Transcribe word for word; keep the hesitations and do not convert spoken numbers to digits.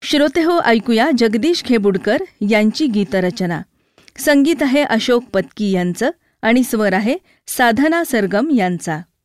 श्रोतेहो, ऐकूया जगदीश खेबुडकर यांची गीतरचना. संगीत आहे अशोक पत्की यांचं आणि स्वर आहे साधना सरगम यांचा.